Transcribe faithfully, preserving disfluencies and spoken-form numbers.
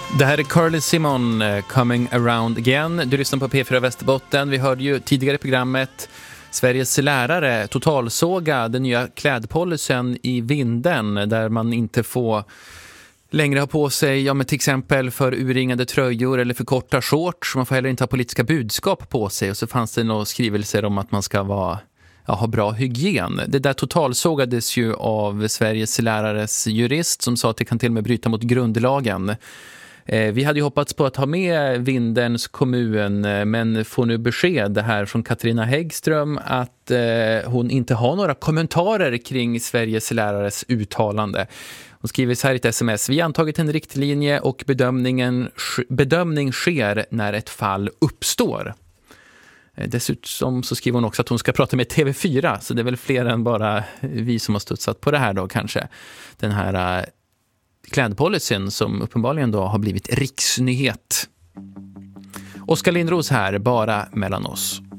Det här är Carly Simon, Coming Around Again. Du lyssnar på P fyra Västerbotten. Vi hörde ju tidigare i programmet Sveriges lärare totalsåga den nya klädpolicyn i Vinden, där man inte får längre ha på sig, ja, men till exempel för urringade tröjor eller för korta shorts. Man får heller inte ha politiska budskap på sig. Och så fanns det några skrivelser om att man ska vara, ja, ha bra hygien. Det där totalsågades ju av Sveriges lärares jurist som sa att det kan till och med bryta mot grundlagen. Vi hade ju hoppats på att ha med Vindens kommun, men får nu besked här från Katarina Häggström att hon inte har några kommentarer kring Sveriges lärares uttalande. Hon skriver så här i ett sms: vi har antagit en riktlinje och bedömningen, bedömning sker när ett fall uppstår. Dessutom så skriver hon också att hon ska prata med T V fyra, så det är väl fler än bara vi som har studsat på det här då kanske. Den här klädpolicyn som uppenbarligen då har blivit riksnyhet. Oskar Lindros här, bara mellan oss.